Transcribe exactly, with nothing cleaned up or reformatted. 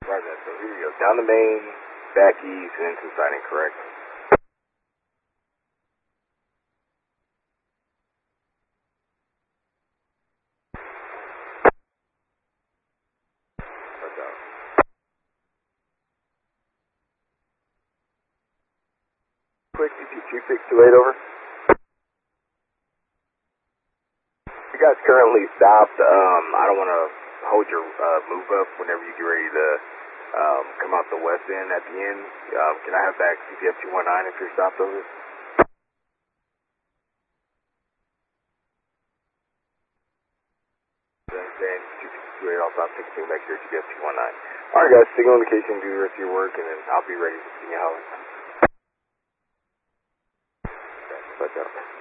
Roger that. So here we go. Down the main, back east, and into siding, correct? Roger. Quick, D P two six two eight, over. You guys currently stopped. Um, I don't want to hold your uh, move up whenever you get ready to um, come out the west end at the end. Um, can I have back C P F two one nine if you're stopped over? Then two six two eight, I'll stop sixteen back here, C P F two one nine. Alright guys, signal indication, do the rest of your work, and then I'll be ready to see you how. Okay, let's go.